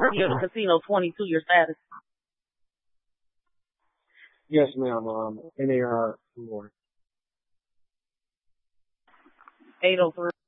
Yeah, Casino 22, your status. Yes, ma'am. NAR more. 803.